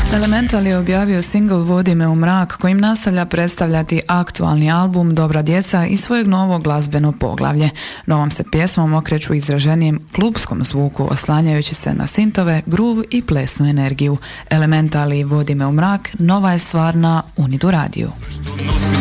Elemental je objavio single Vodi me u mrak kojim nastavlja predstavljati aktualni album Dobra djeca i svojeg novog glazbeno poglavlje. Novom se pjesmom okreću izraženijem klubskom zvuku oslanjajući se na sintove, groove i plesnu energiju. Elemental i Vodi me u mrak nova je stvar na Unidu radiju.